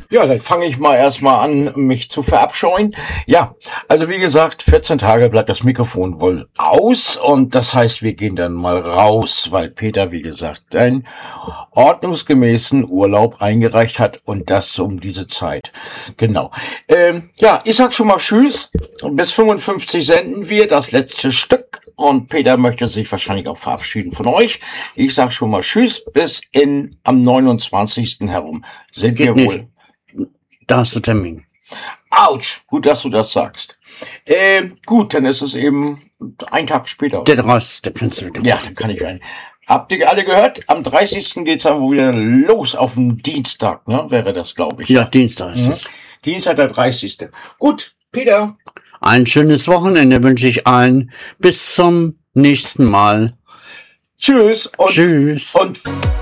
Ja, dann fange ich mal erstmal an, mich zu verabscheuen. Ja, also wie gesagt, 14 Tage bleibt das Mikrofon wohl aus und das heißt, wir gehen dann mal raus, weil Peter, wie gesagt, einen ordnungsgemäßen Urlaub eingereicht hat und das um diese Zeit. Genau. Ja, ich sag schon mal Tschüss. Bis 55 senden wir das letzte Stück und Peter möchte sich wahrscheinlich auch verabschieden von euch. Ich sag schon mal Tschüss, bis am 29. herum. Sind Geht wir nicht. wohl. Da hast du Termin. Autsch, gut, dass du das sagst. Gut, dann ist es eben ein Tag später. Der 30. kannst du wieder. Ja, dann kann ich rein. Habt ihr alle gehört? Am 30. geht's dann wohl wieder los auf den Dienstag, ne? Wäre das, glaube ich. Ja, Dienstag ist es. Dienstag, der 30. Gut, Peter. Ein schönes Wochenende wünsche ich allen. Bis zum nächsten Mal. Tschüss. Tschüss. Und